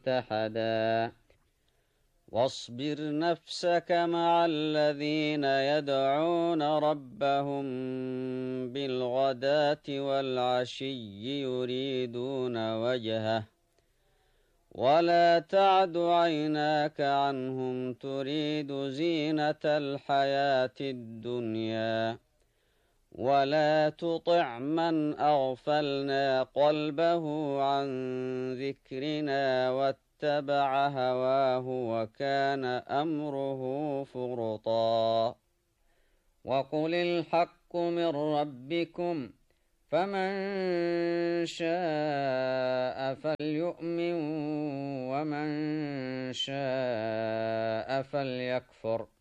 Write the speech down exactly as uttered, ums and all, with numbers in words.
ملتحدا واصبر نفسك مع الذين يدعون ربهم بالغداة والعشي يريدون وجهه ولا تعد عيناك عنهم تريد زينة الحياة الدنيا ولا تطع من أغفلنا قلبه عن ذكرنا واتبع هواه وكان أمره فرطا وقل الحق من ربكم فمن شاء فليؤمن ومن شاء فليكفر